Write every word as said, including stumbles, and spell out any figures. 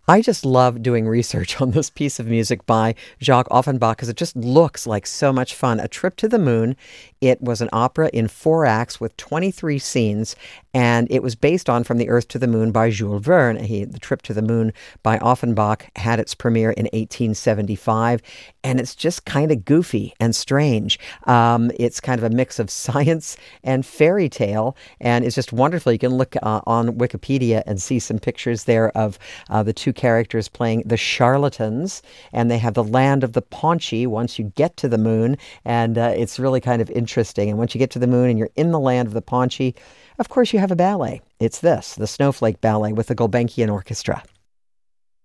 I just love doing research on this piece of music by Jacques Offenbach because it just looks like so much fun. A Trip to the Moon. It was an opera in four acts with twenty-three scenes, and it was based on From the Earth to the Moon by Jules Verne. He, the Trip to the Moon by Offenbach had its premiere in eighteen seventy-five, and it's just kind of goofy and strange. Um, it's kind of a mix of science and fairy tale, and it's just wonderful. You can look uh, on Wikipedia and see some pictures there of uh, the two characters playing the charlatans, and they have the land of the Paunchy once you get to the moon, and uh, it's really kind of interesting. And once you get to the moon and you're in the land of the Paunchy, of course you have a ballet. It's this, the Snowflake Ballet with the Gulbenkian Orchestra.